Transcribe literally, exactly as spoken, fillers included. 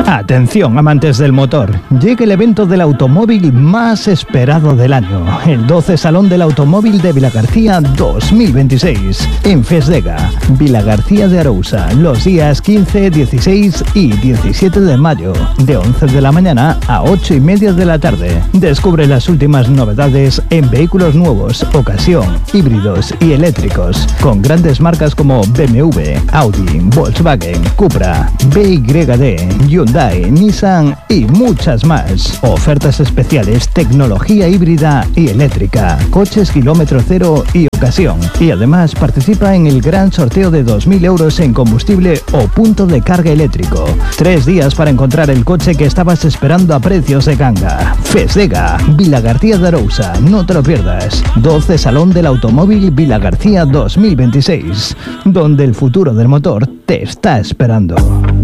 Atención, amantes del motor, llega el evento del automóvil más esperado del año, el doce Salón del Automóvil de Vilagarcía dos mil veintiséis, en Fesdega, Vilagarcía de Arousa, los días quince, dieciséis y diecisiete de mayo, de once de la mañana a ocho y media de la tarde. Descubre las últimas novedades en vehículos nuevos, ocasión, híbridos y eléctricos, con grandes marcas como B M W, Audi, Volkswagen, Cupra, B Y D, Hyundai, Nissan y muchas más. Ofertas especiales, tecnología híbrida y eléctrica, coches kilómetro cero y ocasión. Y además participa en el gran sorteo de dos mil euros en combustible o punto de carga eléctrico. Tres días para encontrar el coche que estabas esperando a precios de ganga. Fesdega, Vilagarcía de Arousa, no te lo pierdas. doce Salón del Automóvil Vilagarcía dos mil veintiséis, donde el futuro del motor te está esperando.